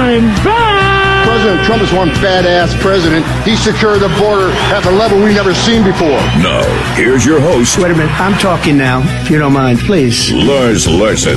I'm back! President Trump is one badass president. He secured the border at the level we've never seen before. Now, here's your host. Wait a minute, I'm talking now, if you don't mind, please. Lars Larson.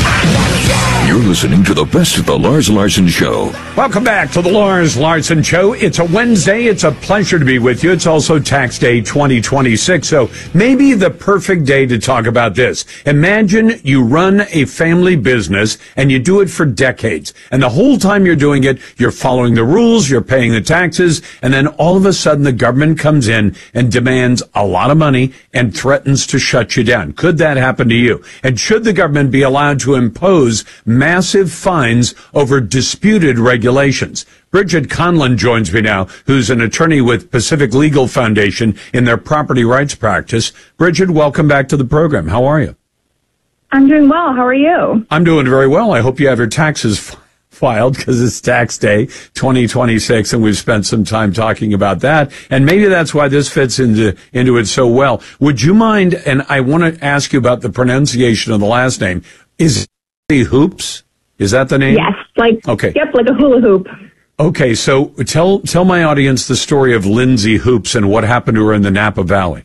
You're listening to the best of the Lars Larson Show. Welcome back to the Lars Larson Show. It's a Wednesday. It's a pleasure to be with you. It's also tax day 2026, so maybe the perfect day to talk about this. Imagine you run a family business and you do it for decades. And the whole time you're doing it, you're following the rules, you're paying the taxes, and then all of a sudden the government comes in and demands a lot of money and threatens to shut you down. Could that happen to you? And should the government be allowed to impose massive fines over disputed regulations? Bridget Conlon joins me now, who's an attorney with Pacific Legal Foundation in their property rights practice. Bridget, welcome back to the program. How are you? I'm doing well. How are you? I'm doing very well. I hope you have your taxes filed because it's tax day 2026, and we've spent some time talking about that. And maybe that's why this fits into it so well. Would you mind, and I want to ask you about the pronunciation of the last name, is it Hoops? Is that the name? Yes, okay. Yep, like a hula hoop. Okay, so tell my audience the story of Lindsay Hoops and what happened to her in the Napa Valley.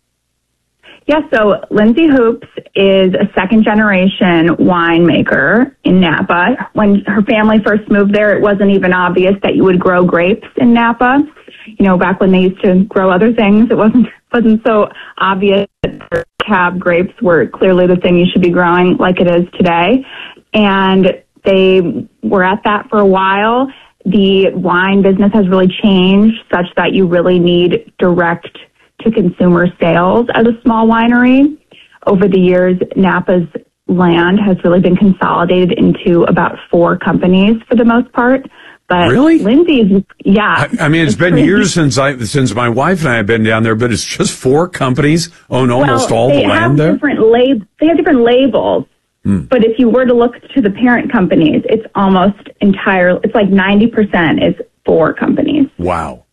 Yeah, so Lindsay Hoops is a second-generation winemaker in Napa. When her family first moved there, it wasn't even obvious that you would grow grapes in Napa. You know, back when they used to grow other things, it wasn't so obvious that cab grapes were clearly the thing you should be growing like it is today. And they were at that for a while. The wine business has really changed such that you really need direct to consumer sales as a small winery. Over the years, Napa's land has really been consolidated into about 4 companies for the most part. But really? Lindsay's, yeah. I mean, it's been years since my wife and I have been down there, but it's just 4 companies own almost all the land there. They have different labels. But if you were to look to the parent companies, it's almost it's like 90% is 4 companies. Wow.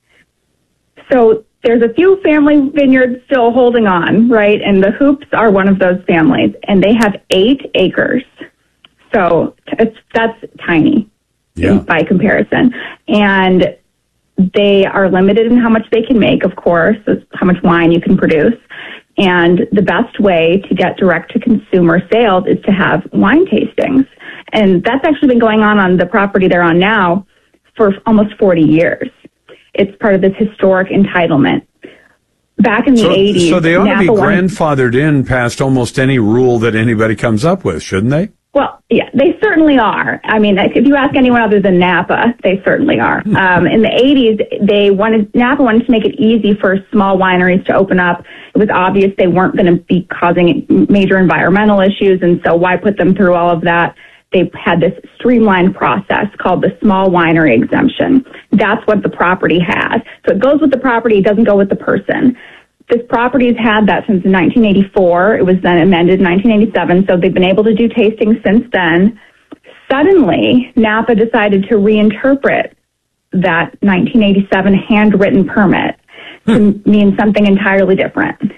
So there's a few family vineyards still holding on, right? And the Hoops are one of those families, and they have 8 acres. So that's tiny by comparison. And they are limited in how much they can make, of course, how much wine you can produce. And the best way to get direct-to-consumer sales is to have wine tastings. And that's actually been going on the property they're on now for almost 40 years. It's part of this historic entitlement. Back in the 80s... So they ought to be grandfathered in past almost any rule that anybody comes up with, shouldn't they? Well, yeah, they certainly are. I mean, if you ask anyone other than Napa, they certainly are. In the 80s, Napa wanted to make it easy for small wineries to open up. It was obvious they weren't going to be causing major environmental issues, and so why put them through all of that? They had this streamlined process called the small winery exemption. That's what the property has. So it goes with the property, it doesn't go with the person. This property has had that since 1984. It was then amended in 1987, so they've been able to do tastings since then. Suddenly, Napa decided to reinterpret that 1987 handwritten permit to mean something entirely different.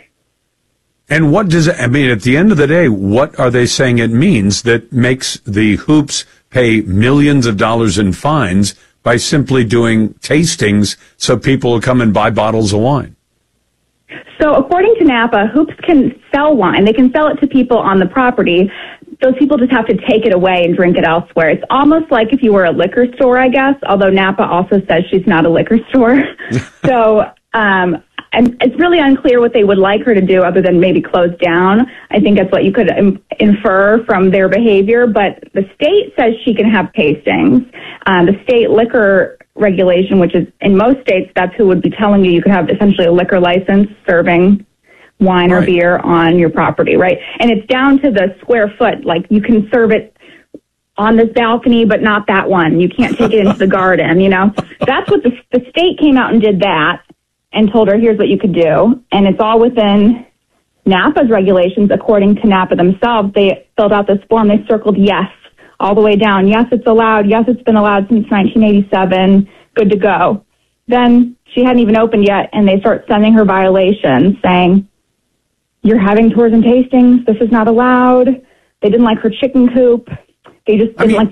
And what does it, I mean, at the end of the day, what are they saying it means that makes the Hoops pay millions of dollars in fines by simply doing tastings so people will come and buy bottles of wine? So according to Napa, Hoops can sell wine. They can sell it to people on the property. Those people just have to take it away and drink it elsewhere. It's almost like if you were a liquor store, I guess, although Napa also says she's not a liquor store. So, and it's really unclear what they would like her to do other than maybe close down. I think that's what you could infer from their behavior. But the state says she can have tastings. The state liquor regulation, which is in most states, that's who would be telling you could have essentially a liquor license serving wine or beer on your property, right? And it's down to the square foot. Like you can serve it on this balcony, but not that one. You can't take it into the garden, you know? That's what the state came out and did that and told her, here's what you could do. And it's all within Napa's regulations. According to Napa themselves, they filled out this form. They circled yes all the way down. Yes, it's allowed. Yes, it's been allowed since 1987. Good to go. Then she hadn't even opened yet, and they start sending her violations saying, you're having tours and tastings. This is not allowed. They didn't like her chicken coop. They just didn't like